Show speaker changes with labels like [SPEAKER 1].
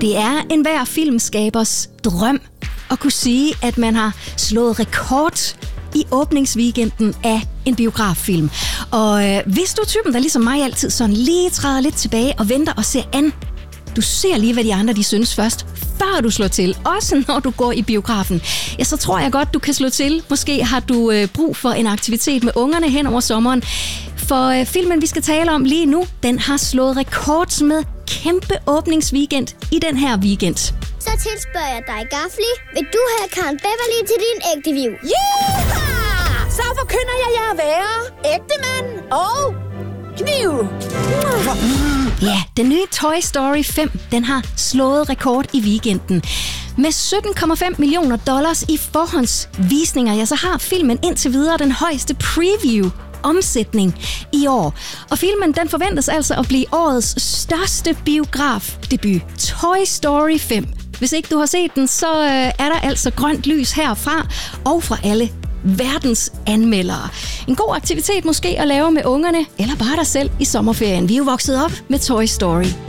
[SPEAKER 1] Det er enhver filmskabers drøm at kunne sige, at man har slået rekord i åbningsweekenden af en biograffilm. Og hvis du er typen, der ligesom mig altid sådan lige træder lidt tilbage og venter og ser an, du ser lige, hvad de andre de synes først, før du slår til, også når du går i biografen, ja, så tror jeg godt, du kan slå til. Måske har du brug for en aktivitet med ungerne hen over sommeren. For filmen, vi skal tale om lige nu, den har slået rekord med kæmpe åbningsweekend i den her weekend.
[SPEAKER 2] Så tilspørger jeg dig, Gafli. Vil du have Karen Beverly til din ægte liv?
[SPEAKER 3] Yeah! Så forkynder jeg at være ægte mand og kniv.
[SPEAKER 1] Ja, den nye Toy Story 5, den har slået rekord i weekenden. Med $17,5 millioner i forhåndsvisninger, ja, så har filmen indtil videre den højeste preview-omsætning i år. Og filmen, den forventes altså at blive årets største biografdebut. Toy Story 5. Hvis ikke du har set den, så er der altså grønt lys herfra og fra alle verdens anmeldere. En god aktivitet måske at lave med ungerne, eller bare dig selv i sommerferien. Vi er jo vokset op med Toy Story.